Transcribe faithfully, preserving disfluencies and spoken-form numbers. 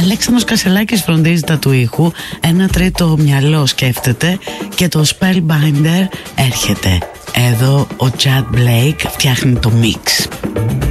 Αλέξανδρος Κασελάκης φροντίζει τα του ήχου. Ένα τρίτο μυαλό σκέφτεται. Και το Spellbinder έρχεται. Εδώ ο Chad Blake φτιάχνει το mix.